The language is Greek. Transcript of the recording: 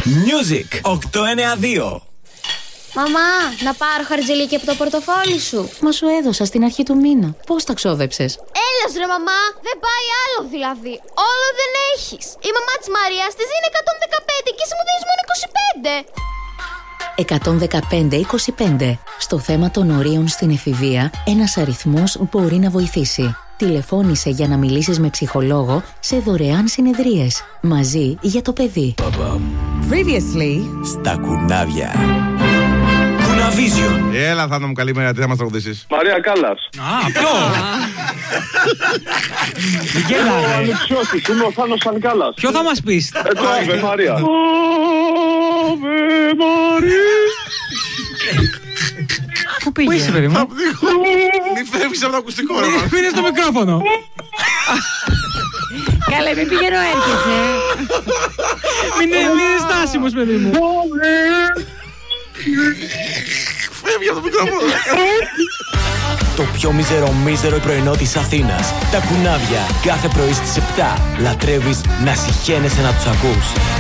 Music 892. Μαμά, να πάρω χαρτζηλίκι από το πορτοφόλι σου. Μα σου έδωσα στην αρχή του μήνα. Πώς τα ξόδεψες? Έλας ρε μαμά, δεν πάει άλλο δηλαδή. Όλο δεν έχεις. Η μαμά της Μαρίας της δίνει 115 και εσύ μου δίνεις μόνο 25. 115-25. Στο θέμα των ορίων στην εφηβεία, ένας αριθμός μπορεί να βοηθήσει. Τηλεφώνησε για να μιλήσεις με ψυχολόγο σε δωρεάν συνεδρίες. Μαζί για το παιδί. Previously Στα κουνάβια. Κουναβίζιον. Έλα, Θάνο μου, καλημέρα. Τι θα μας τραγουδήσεις? Μαρία Κάλλας. Ποιο? Μην γελάτε. Ανυψιώτης, είμαι ο Θάνος Σανκάλας. Ποιο θα μας πεις? Το Αβε Μαρία. Αβε Μαρία. Πού είσαι, παιδί μου? Μη φεύγεις από το ακουστικό. Μείνε στο μικρόφωνο. Καλά, μην πηγαίνω έρχεσαι. Μην είναι στάσιμος, παιδί μου. Φεύγει από το μικρόφωνο. Το πιο μίζερο πρωινό της Αθήνας. Τα κουνάβια. Κάθε πρωί στις 7. Λατρεύεις να συχαίνεσαι να τους ακούς.